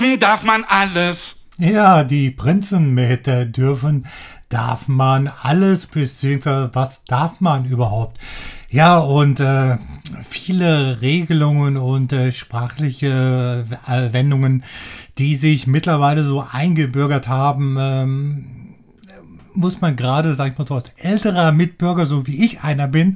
darf man alles. Ja, die Prinzenmächte darf man alles, beziehungsweise was darf man überhaupt? Ja, und viele Regelungen und sprachliche Wendungen, die sich mittlerweile so eingebürgert haben, muss man gerade, sag ich mal so, als älterer Mitbürger, so wie ich einer bin,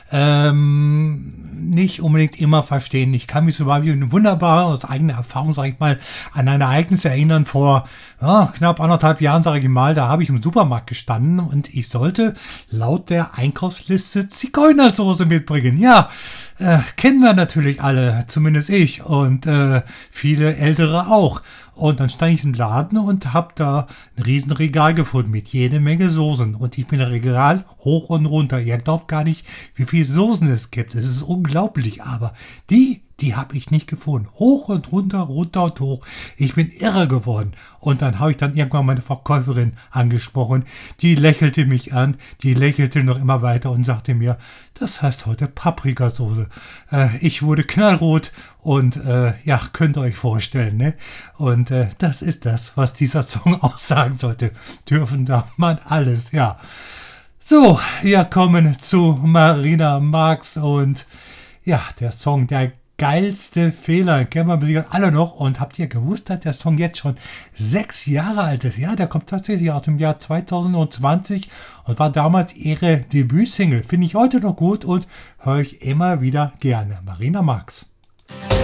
nicht unbedingt immer verstehen. Ich kann mich so wunderbar aus eigener Erfahrung, sag ich mal, an ein Ereignis erinnern vor knapp 1,5 Jahren, sage ich mal, da habe ich im Supermarkt gestanden und ich sollte laut der Einkaufsliste Zigeunersoße mitbringen. Ja, kennen wir natürlich alle, zumindest ich und viele Ältere auch. Und dann stand ich im Laden und habe da ein Riesenregal gefunden mit jede Menge Soßen. Und ich bin im Regal hoch und runter. Ihr glaubt gar nicht, wie viele Soßen es gibt. Es ist unglaublich, aber die habe ich nicht gefunden. Hoch und runter, runter und hoch. Ich bin irre geworden. Und dann habe ich dann irgendwann meine Verkäuferin angesprochen. Die lächelte mich an, die lächelte noch immer weiter und sagte mir, das heißt heute Paprikasauce. Ich wurde knallrot und ja, könnt ihr euch vorstellen, ne? Und das ist das, was dieser Song aussagen sollte. Dürfen darf man alles, ja. So, wir kommen zu Marina Marx und ja, der Song, der geilste Fehler, kennen wir sicher alle noch. Und habt ihr gewusst, dass der Song jetzt schon 6 Jahre alt ist? Ja, der kommt tatsächlich aus dem Jahr 2020 und war damals ihre Debütsingle. Finde ich heute noch gut und höre ich immer wieder gerne. Marina Marx.